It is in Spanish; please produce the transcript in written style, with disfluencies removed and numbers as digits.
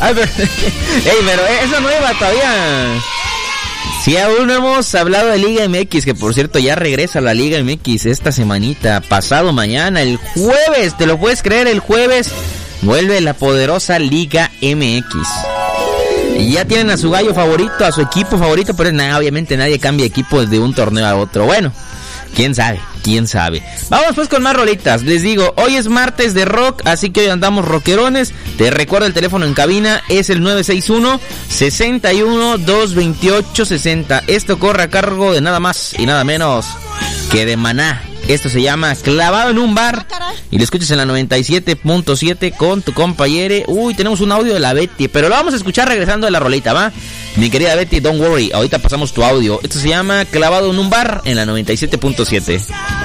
Ay, pero eso no iba todavía. Sí, aún no hemos hablado de Liga MX, que por cierto ya regresa la Liga MX esta semanita, pasado mañana, el jueves, ¿te lo puedes creer? El jueves vuelve la poderosa Liga MX. Y ya tienen a su gallo favorito, a su equipo favorito, pero obviamente nadie cambia equipo de un torneo a otro. Bueno, quién sabe. Vamos pues con más rolitas. Les digo, hoy es martes de rock, así que hoy andamos rockerones. Te recuerdo el teléfono en cabina, es el 961-61-228-60. Esto corre a cargo de nada más y nada menos que de Maná. Esto se llama Clavado en un bar. Y lo escuchas en la 97.7 con tu compañere. Uy, tenemos un audio de la Betty, pero lo vamos a escuchar regresando de la rolita, ¿va? Mi querida Betty, don't worry, ahorita pasamos tu audio. Esto se llama Clavado en un bar en la 97.7.